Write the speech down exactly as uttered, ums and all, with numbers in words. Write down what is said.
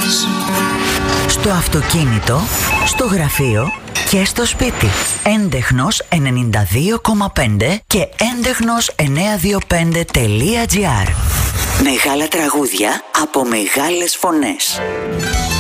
Στο αυτοκίνητο, στο γραφείο και στο σπίτι. Έντεχνος ενενήντα δύο κόμμα πέντε και έντεχνος εννιακόσια είκοσι πέντε τελεία τζι άρ. Μεγάλα τραγούδια από μεγάλες φωνές.